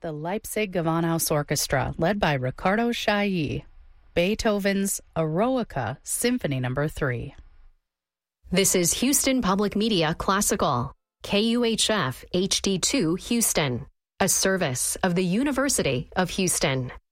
the Leipzig Gewandhaus Orchestra, led by Riccardo Chailly. Beethoven's Eroica, Symphony No. 3. This is Houston Public Media Classical, KUHF HD2 Houston, a service of the University of Houston.